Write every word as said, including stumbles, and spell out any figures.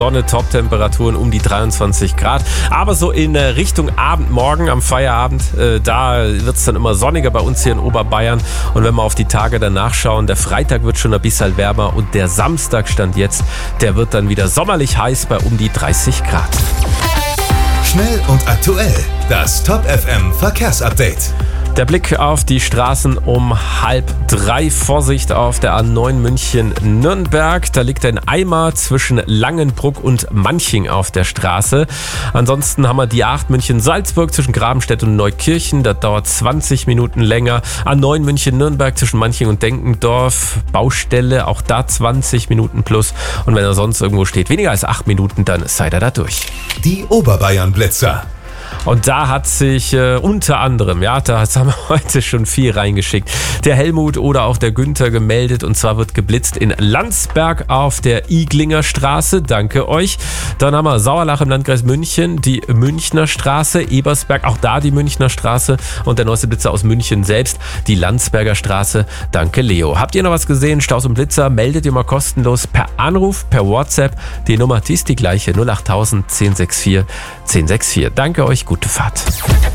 Sonne, Top-Temperaturen um die dreiundzwanzig Grad. Aber so in Richtung Abend, morgen am Feierabend, äh, da wird es dann immer sonniger bei uns hier in Oberbayern. Und wenn wir auf die Tage danach schauen, der Freitag wird schon ein bisschen wärmer und der Samstag, Stand jetzt, der wird dann wieder sommerlich heiß bei um die dreißig Grad. Schnell und aktuell, das Top F M Verkehrsupdate. Der Blick auf die Straßen um halb drei. Vorsicht auf der A neun München-Nürnberg. Da liegt ein Eimer zwischen Langenbruck und Manching auf der Straße. Ansonsten haben wir die A acht München-Salzburg zwischen Grabenstedt und Neukirchen. Das dauert zwanzig Minuten länger. A neun München-Nürnberg zwischen Manching und Denkendorf. Baustelle, auch da zwanzig Minuten plus. Und wenn er sonst irgendwo steht, weniger als acht Minuten, dann seid ihr da durch. Die Oberbayern-Blitzer. Und da hat sich äh, unter anderem, ja, da haben wir heute schon viel reingeschickt, der Helmut oder auch der Günther gemeldet. Und zwar wird geblitzt in Landsberg auf der Iglinger Straße. Danke euch. Dann haben wir Sauerlach im Landkreis München, die Münchner Straße, Ebersberg, auch da die Münchner Straße. Und der neueste Blitzer aus München selbst, die Landsberger Straße. Danke, Leo. Habt ihr noch was gesehen? Staus und Blitzer, meldet ihr mal kostenlos per Anruf, per WhatsApp. Die Nummer, die ist die gleiche, null acht null null eins null eins sechs vier eins null sechs vier. Danke euch. Gute Fahrt.